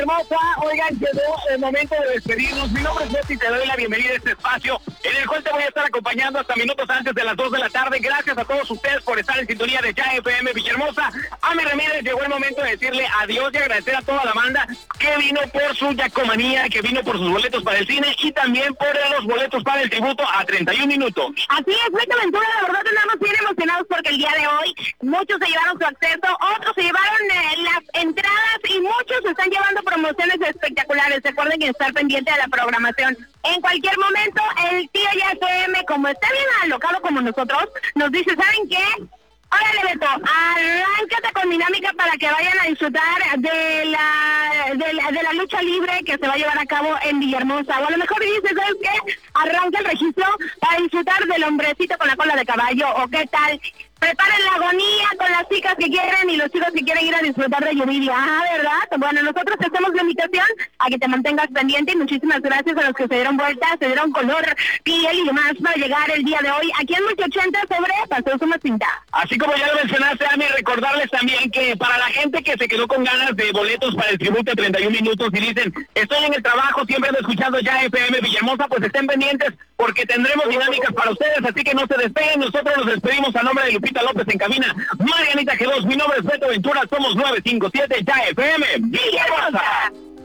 Hermosa, oigan, llegó el momento de despedirnos. Mi nombre es Betty y te doy la bienvenida a este espacio en el cual te voy a estar acompañando hasta minutos antes de las 2 de la tarde. Gracias a todos ustedes por estar en sintonía de Ya FM Villahermosa. Ami Ramírez, llegó el momento de decirle adiós y agradecer a toda la banda que vino por su yacomanía, que vino por sus boletos para el cine y también por los boletos para el tributo a 31 minutos. Así es, Beto Ventura, la verdad andamos bien emocionados porque el día de hoy muchos se llevaron su acceso, otros se llevaron las entradas y muchos se están llevando promociones espectaculares. Recuerden que estar pendiente de la programación. En cualquier momento, el tío Ya FM, como está bien alocado como nosotros, nos dice, ¿saben qué? Órale, Beto, arráncate con dinámica para que vayan a disfrutar de la lucha libre que se va a llevar a cabo en Villahermosa. O a lo mejor dices, ¿sabes qué? Arranca el registro para disfrutar del hombrecito con la cola de caballo, o qué tal. Preparen la agonía con las chicas que quieren y los chicos que quieren ir a disfrutar de Yuridia. Ah, ¿verdad? Bueno, nosotros te hacemos la invitación a que te mantengas pendiente y muchísimas gracias a los que se dieron vuelta, se dieron color, piel y demás para llegar el día de hoy aquí en 1080 sobre Paseo Suma Cinta. Así como ya lo mencionaste, Ami, recordarles también que para la gente que se quedó con ganas de boletos para el tributo de 31 minutos y dicen, estoy en el trabajo, siempre ando escuchando Ya FM Villahermosa, pues estén pendientes porque tendremos dinámicas para ustedes, así que no se despeguen. Nosotros nos despedimos a nombre de Lupita López en cabina, Marianita G2, mi nombre es Beto Ventura, somos 957 Ya FM Villahermosa.